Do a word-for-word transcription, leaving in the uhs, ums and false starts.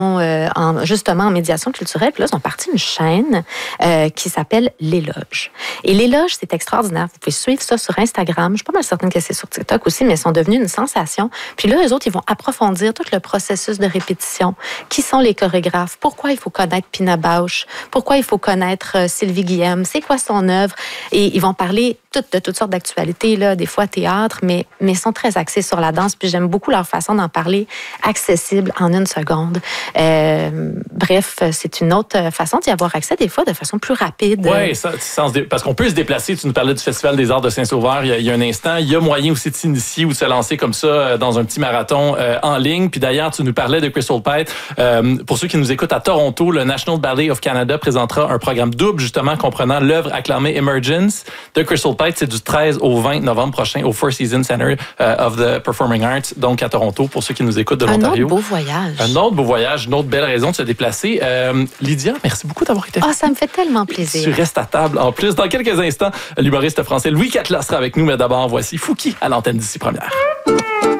Euh, en, justement en médiation culturelle. Puis là, ils ont parti une chaîne euh, qui s'appelle L'Éloge. Et L'Éloge, c'est extraordinaire. Vous pouvez suivre ça sur Instagram. Je suis pas mal certaine que c'est sur TikTok aussi, mais ils sont devenus une sensation. Puis là, eux autres, ils vont approfondir tout le processus de répétition. Qui sont les chorégraphes? Pourquoi il faut connaître Pina Bausch? Pourquoi il faut connaître euh, Sylvie Guillem? C'est quoi son œuvre? Et ils vont parler tout, de toutes sortes d'actualités, là, des fois théâtre, mais, mais ils sont très axés sur la danse. Puis j'aime beaucoup leur façon d'en parler accessible en une seconde. Euh, bref, c'est une autre façon d'y avoir accès, des fois, de façon plus rapide. Oui, ça, parce qu'on peut se déplacer. Tu nous parlais du Festival des Arts de Saint-Sauveur il y a, il y a un instant. Il y a moyen aussi de s'initier ou de se lancer comme ça dans un petit marathon euh, en ligne. Puis d'ailleurs, tu nous parlais de Crystal Pite. Euh, pour ceux qui nous écoutent à Toronto, le National Ballet of Canada présentera un programme double, justement, comprenant l'œuvre acclamée Emergence de Crystal Pite. C'est du treize au vingt novembre prochain au Four Seasons Center of the Performing Arts, donc à Toronto, pour ceux qui nous écoutent de l'Ontario. Un autre beau voyage. Un autre beau voyage, une autre belle raison de se déplacer. Euh, Lydia, merci beaucoup d'avoir été. Ah, oh, ça me fait tellement plaisir. Tu restes à table. En plus, dans quelques instants, l'humoriste français Louis Catla sera avec nous, mais d'abord, voici Fouki à l'antenne d'ici première.